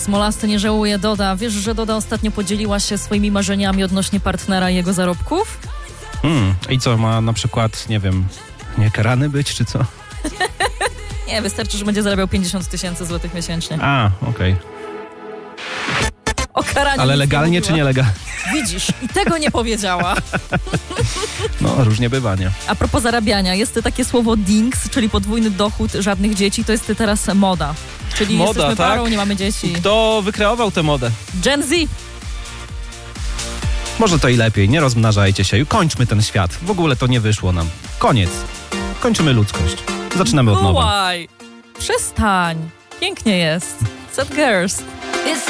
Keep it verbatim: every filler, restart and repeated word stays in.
Smolasty nie żałuje Doda. Wiesz, że Doda ostatnio podzieliła się swoimi marzeniami odnośnie partnera i jego zarobków? Hmm. I co, ma na przykład, nie wiem, nie karany być, czy co? Nie, wystarczy, że będzie zarabiał pięćdziesiąt tysięcy złotych miesięcznie. A, okej. O karaniu Ale nic legalnie nie czy mówiła. nielegalnie? Widzisz, i tego nie powiedziała. No, różnie bywa, nie? A propos zarabiania, jest takie słowo dings, czyli podwójny dochód, żadnych dzieci, to jest teraz moda. Czyli Moda, jesteśmy tak? parą, nie mamy dzieci. Kto wykreował tę modę? Gen Z! Może to i lepiej, nie rozmnażajcie się. Kończmy ten świat. W ogóle to nie wyszło nam. Koniec. Kończymy ludzkość. Zaczynamy od nowa. Wołaj! Przestań! Pięknie jest. Sad girls.